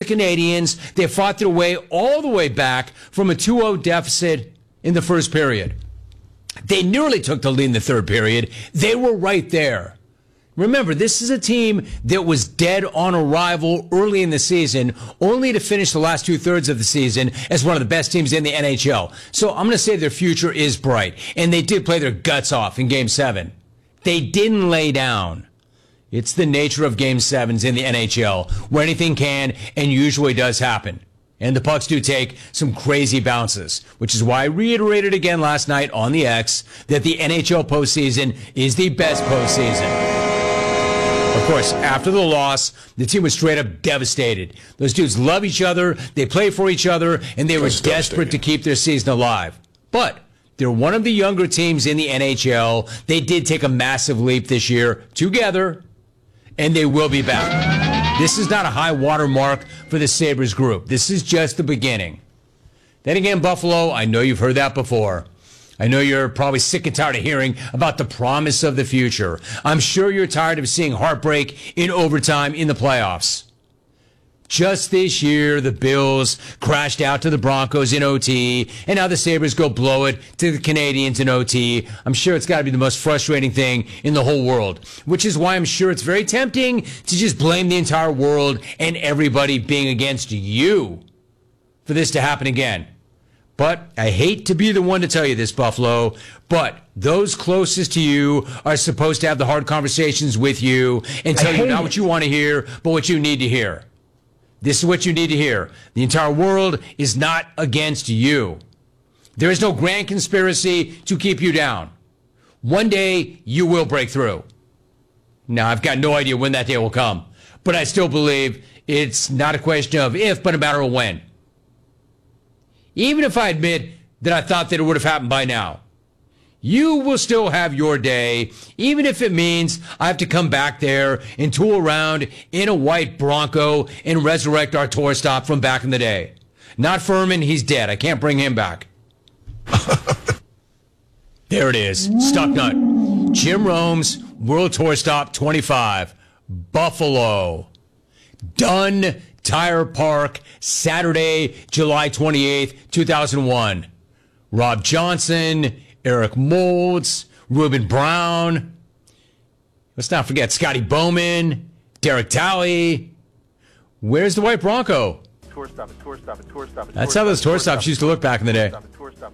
Canadiens. They fought their way all the way back from a 2-0 deficit in the first period. They nearly took the lead in the third period. They were right there. Remember, this is a team that was dead on arrival early in the season, only to finish the last two-thirds of the season as one of the best teams in the NHL. So I'm going to say their future is bright. And they did play their guts off in Game 7. They didn't lay down. It's the nature of Game 7s in the NHL, where anything can and usually does happen. And the pucks do take some crazy bounces, which is why I reiterated again last night on the X that the NHL postseason is the best postseason. Of course, after the loss, the team was straight up devastated. Those dudes love each other, they play for each other, and they were desperate to keep their season alive. But they're one of the younger teams in the NHL. They did take a massive leap this year together, and they will be back. This is not a high water mark for the Sabres group. This is just the beginning. Then again, Buffalo, I know you've heard that before. I know you're probably sick and tired of hearing about the promise of the future. I'm sure you're tired of seeing heartbreak in overtime in the playoffs. Just this year, the Bills crashed out to the Broncos in OT, and now the Sabres go blow it to the Canadiens in OT. I'm sure it's got to be the most frustrating thing in the whole world, which is why I'm sure it's very tempting to just blame the entire world and everybody being against you for this to happen again. But I hate to be the one to tell you this, Buffalo, but those closest to you are supposed to have the hard conversations with you and tell you not what you want to hear, but what you need to hear. This is what you need to hear. The entire world is not against you. There is no grand conspiracy to keep you down. One day, you will break through. Now, I've got no idea when that day will come, but I still believe it's not a question of if, but a matter of when. Even if I admit that I thought that it would have happened by now, you will still have your day, even if it means I have to come back there and tool around in a white Bronco and resurrect our tour stop from back in the day. Not Furman, he's dead. I can't bring him back. There it is. Stuck nut. Jim Rome's World Tour Stop 25. Buffalo. Done. Tire Park, Saturday, July 28th, 2001. Rob Johnson, Eric Moulds, Reuben Brown. Let's not forget Scotty Bowman, Derek Talley. Where's the white Bronco? That's how those tour stops used to look back in the day. A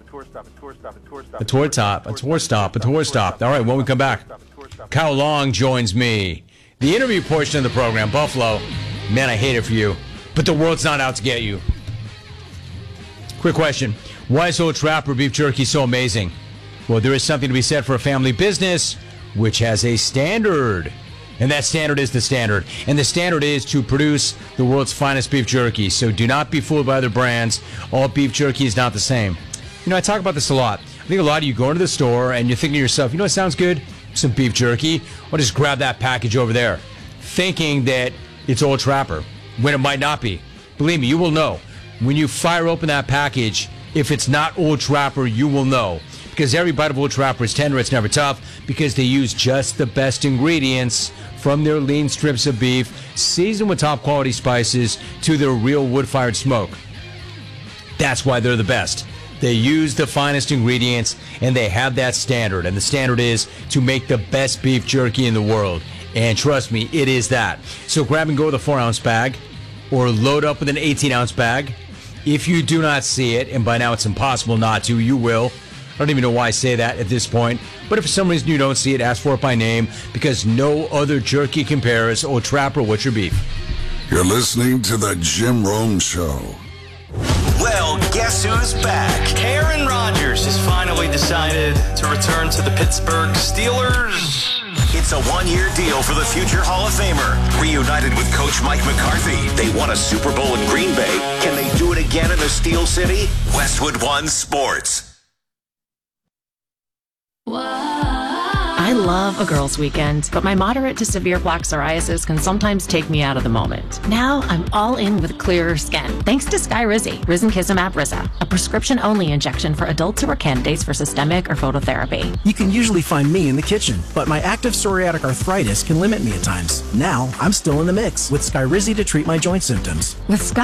tour stop. All right, when we come back, Kyle Long joins me. The interview portion of the program, Buffalo. Man, I hate it for you. But the world's not out to get you. Quick question. Why is Old Trapper beef jerky so amazing? Well, there is something to be said for a family business which has a standard. And that standard is the standard. And the standard is to produce the world's finest beef jerky. So do not be fooled by other brands. All beef jerky is not the same. You know, I talk about this a lot. I think a lot of you go into the store and you're thinking to yourself, you know what sounds good? Some beef jerky. I'll just grab that package over there. Thinking that it's Old Trapper, when it might not be. Believe me, you will know. When you fire open that package, if it's not Old Trapper, you will know. Because every bite of Old Trapper is tender, it's never tough, because they use just the best ingredients from their lean strips of beef, seasoned with top quality spices, to their real wood-fired smoke. That's why they're the best. They use the finest ingredients, and they have that standard. And the standard is to make the best beef jerky in the world. And trust me, it is that. So grab and go with a 4-ounce bag or load up with an 18-ounce bag. If you do not see it, and by now it's impossible not to, you will. I don't even know why I say that at this point. But if for some reason you don't see it, ask for it by name, because no other jerky compares Old Trapper What's Your Beef. You're listening to The Jim Rome Show. Well, guess who's back? Aaron Rodgers has finally decided to return to the Pittsburgh Steelers. It's a one-year deal for the future Hall of Famer. Reunited with Coach Mike McCarthy, they won a Super Bowl in Green Bay. Can they do it again in the Steel City? Westwood One Sports. I love a girls' weekend, but my moderate to severe plaque psoriasis can sometimes take me out of the moment. Now I'm all in with clearer skin, thanks to Skyrizi, Risankizumab Riza, a prescription-only injection for adults who are candidates for systemic or phototherapy. You can usually find me in the kitchen, but my active psoriatic arthritis can limit me at times. Now I'm still in the mix with Skyrizi to treat my joint symptoms. With